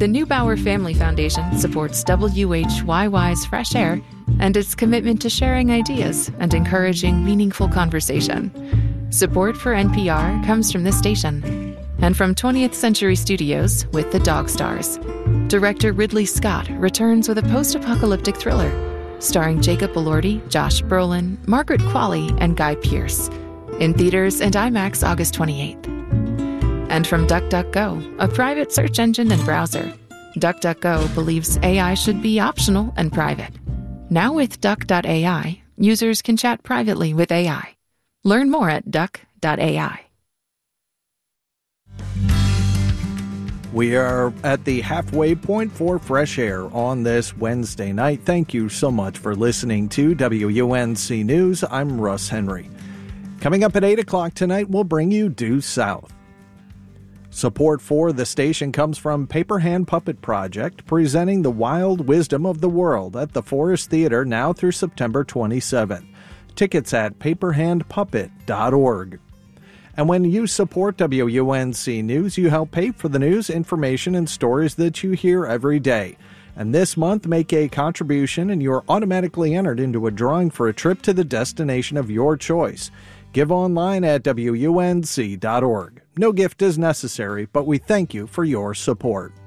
The Neubauer Family Foundation supports WHYY's Fresh Air and its commitment to sharing ideas and encouraging meaningful conversation. Support for NPR comes from this station and from 20th Century Studios with The Dog Stars. Director Ridley Scott returns with a post-apocalyptic thriller starring Jacob Elordi, Josh Brolin, Margaret Qualley, and Guy Pearce. In theaters and IMAX August 28th. And from DuckDuckGo, a private search engine and browser. DuckDuckGo believes AI should be optional and private. Now with Duck.ai, users can chat privately with AI. Learn more at Duck.ai. We are at the halfway point for Fresh Air on this Wednesday night. Thank you so much for listening to WUNC News. I'm Russ Henry. Coming up at 8 o'clock tonight, we'll bring you Due South. Support for the station comes from Paper Hand Puppet Project, presenting the wild wisdom of the world at the Forest Theater now through September 27th. Tickets at paperhandpuppet.org. And when you support WUNC News, you help pay for the news, information, and stories that you hear every day. And this month, make a contribution and you're automatically entered into a drawing for a trip to the destination of your choice. Give online at WUNC.org. No gift is necessary, but we thank you for your support.